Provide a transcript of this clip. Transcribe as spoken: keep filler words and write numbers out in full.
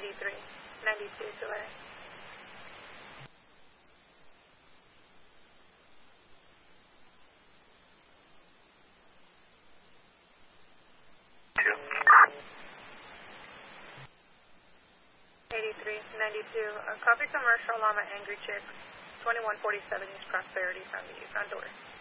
eighty-three ninety-two, delay. eighty-three ninety-two, uh, copy commercial llama angry chick, twenty-one forty-seven East Prosperity from the eastbound door.